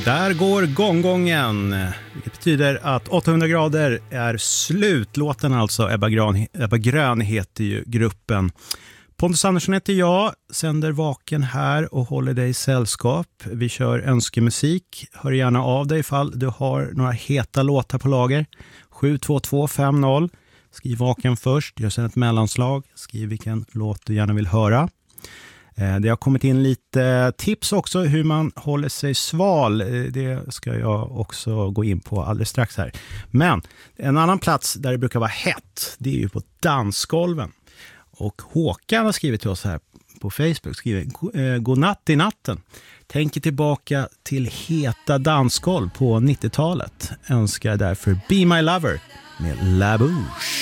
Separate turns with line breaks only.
Där går gånggången, vilket betyder att 800 grader är slut. Låten alltså, Ebba Grön heter ju gruppen. Pontus Andersson heter jag, sänder vaken här och håller dig i sällskap. Vi kör önskemusik. Hör gärna av dig ifall du har några heta låtar på lager. 72250. Skriv vaken först, gör sen ett mellanslag. Skriv vilken låt du gärna vill höra. Det har kommit in lite tips också hur man håller sig sval. Det ska jag också gå in på alldeles strax här. Men en annan plats där det brukar vara hett, det är ju på dansgolven. Och Håkan har skrivit till oss här på Facebook, skriver godnatt i natten. Tänker tillbaka till heta dansgolv på 90-talet. Önskar därför Be My Lover med La Bouche.